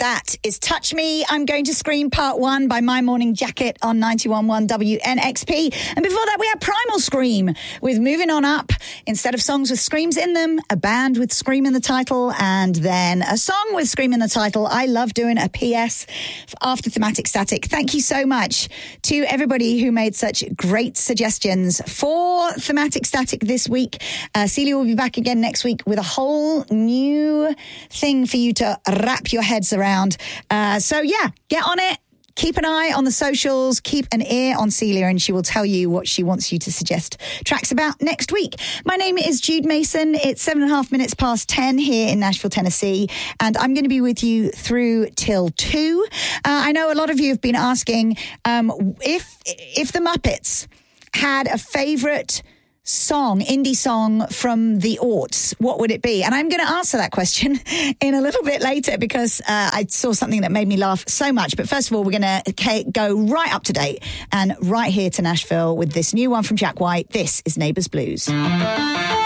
That is Touch Me, I'm Going to Scream Part 1 by My Morning Jacket on 91.1 WNXP. And before that, we had Primal Scream with Moving On Up. Instead of songs with screams in them, a band with Scream in the title, and then a song with Scream in the title. I love doing a PS after Thematic Static. Thank you so much to everybody who made such great suggestions for Thematic Static this week. Celia will be back again next week with a whole new thing for you to wrap your heads around. So yeah, get on it. Keep an eye on the socials. Keep an ear on Celia, and she will tell you what she wants you to suggest tracks about next week. My name is Jude Mason. It's 7.5 minutes past 10 here in Nashville, Tennessee, and I'm going to be with you through till 2. I know a lot of you have been asking if the Muppets had a favourite indie song from the aughts, what would it be? And I'm going to answer that question in a little bit later because I saw something that made me laugh so much. But first of all, we're going to go right up to date and right here to Nashville with this new one from Jack White. This is Neighbours Blues.